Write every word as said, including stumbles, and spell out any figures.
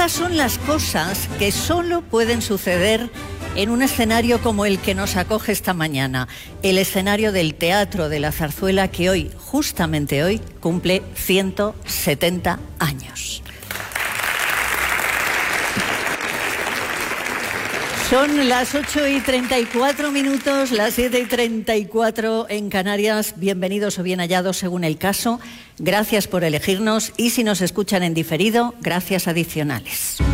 Estas son las cosas que solo pueden suceder en un escenario como el que nos acoge esta mañana, el escenario del Teatro de la Zarzuela, que hoy, justamente hoy, cumple ciento setenta años. Son las ocho y treinta y cuatro minutos, las siete y treinta y cuatro en Canarias. Bienvenidos o bien hallados según el caso. Gracias por elegirnos y si nos escuchan en diferido, gracias adicionales.